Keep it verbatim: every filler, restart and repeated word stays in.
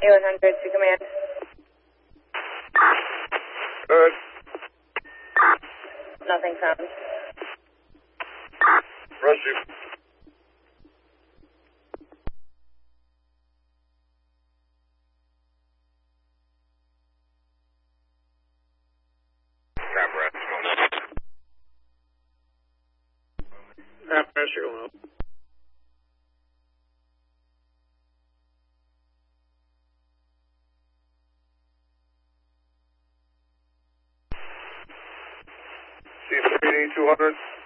A one hundred to command. Good. Nothing found. Rush you. Half pressure low. C three D two hundred.